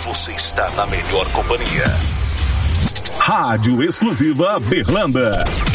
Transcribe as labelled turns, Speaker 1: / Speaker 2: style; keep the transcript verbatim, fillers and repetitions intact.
Speaker 1: você está na melhor companhia.
Speaker 2: Rádio Exclusiva Berlanda.